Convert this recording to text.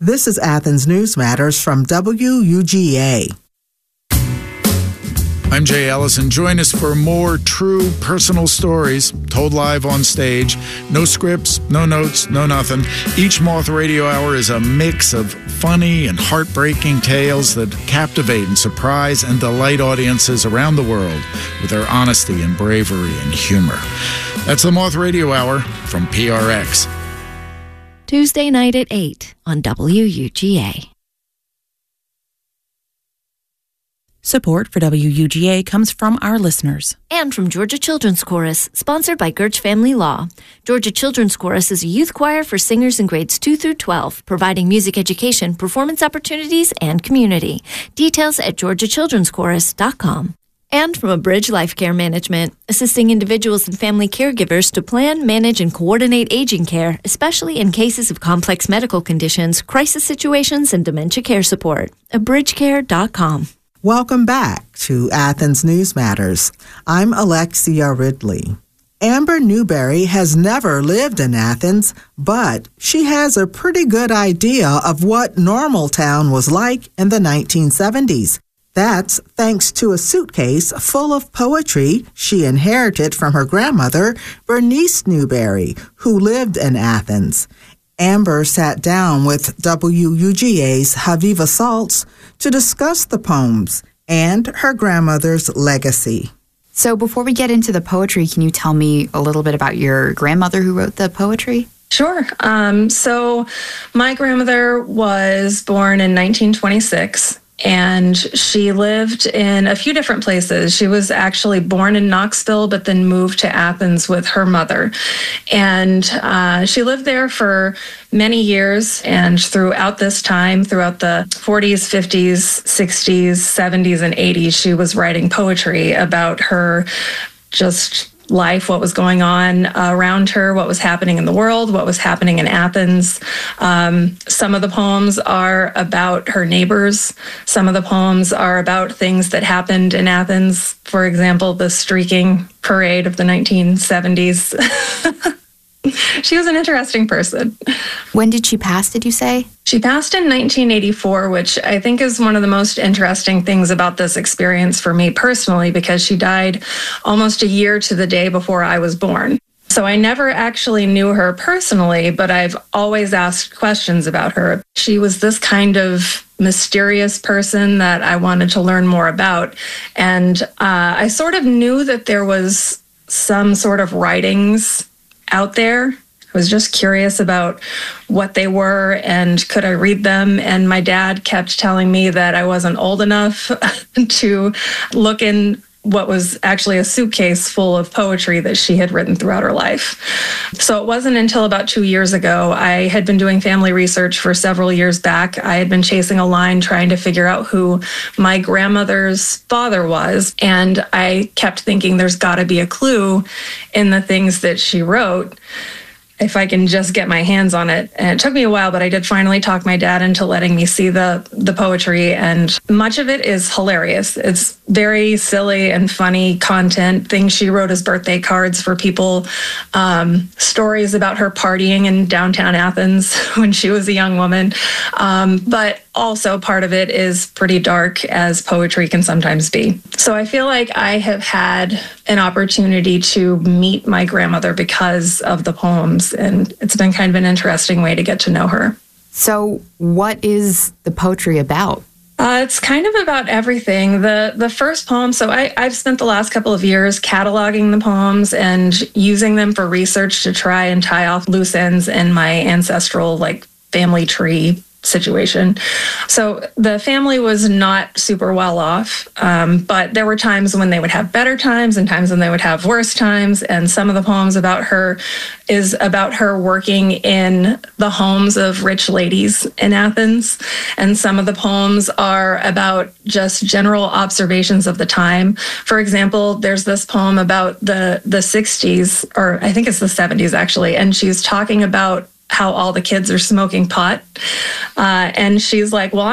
This is Athens News Matters from WUGA. I'm Jay Ellison. Join us for more true personal stories told live on stage. No scripts, no notes, no nothing. Each Moth Radio Hour is a mix of funny and heartbreaking tales that captivate and surprise and delight audiences around the world with their honesty and bravery and humor. That's the Moth Radio Hour from PRX. Tuesday night at 8 on WUGA. Support for WUGA comes from our listeners. And from Georgia Children's Chorus, sponsored by Gertch Family Law. Georgia Children's Chorus is a youth choir for singers in grades 2 through 12, providing music education, performance opportunities, and community. Details at georgiachildren'schorus.com. And from Abridge Life Care Management, assisting individuals and family caregivers to plan, manage, and coordinate aging care, especially in cases of complex medical conditions, crisis situations, and dementia care support. abridgecare.com. Welcome back to Athens News Matters. I'm Alexia Ridley. Amber Newberry has never lived in Athens, but she has a pretty good idea of what Normaltown was like in the 1970s. That's thanks to a suitcase full of poetry she inherited from her grandmother, Bernice Newberry, who lived in Athens. Amber sat down with WUGA's Haviva Saltz to discuss the poems and her grandmother's legacy. So before we get into the poetry, can you tell me a little bit about your grandmother who wrote the poetry? Sure. So my grandmother was born in 1926. And she lived in a few different places. She was actually born in Knoxville, but then moved to Athens with her mother. And she lived there for many years. And throughout this time, throughout the 40s, 50s, 60s, 70s, and 80s, she was writing poetry about her just life, what was going on around her, what was happening in the world, what was happening in Athens. Some of the poems are about her neighbors. Some of the poems are about things that happened in Athens. For example, the streaking parade of the 1970s. She was an interesting person. When did she pass, did you say? She passed in 1984, which I think is one of the most interesting things about this experience for me personally, because she died almost a year to the day before I was born. So I never actually knew her personally, but I've always asked questions about her. She was this kind of mysterious person that I wanted to learn more about. And I sort of knew that there was some sort of writings out there. I was just curious about what they were and could I read them. And my dad kept telling me that I wasn't old enough to look in what was actually a suitcase full of poetry that she had written throughout her life. So it wasn't until about 2 years ago. I had been doing family research for several years back. I had been chasing a line trying to figure out who my grandmother's father was. And I kept thinking there's got to be a clue in the things that she wrote if I can just get my hands on it. And it took me a while, but I did finally talk my dad into letting me see the poetry. And much of it is hilarious. It's very silly and funny content, things she wrote as birthday cards for people, stories about her partying in downtown Athens when she was a young woman. But also part of it is pretty dark, as poetry can sometimes be. So I feel like I have had an opportunity to meet my grandmother because of the poems, and it's been kind of an interesting way to get to know her. So what is the poetry about? It's kind of about everything. The first poem, so I've spent the last couple of years cataloging the poems and using them for research to try and tie off loose ends in my ancestral family tree situation. So the family was not super well off, but there were times when they would have better times and times when they would have worse times. And some of the poems about her is about her working in the homes of rich ladies in Athens. And some of the poems are about just general observations of the time. For example, there's this poem about the 60s, or I think it's the 70s actually, and she's talking about how all the kids are smoking pot. And she's like, well,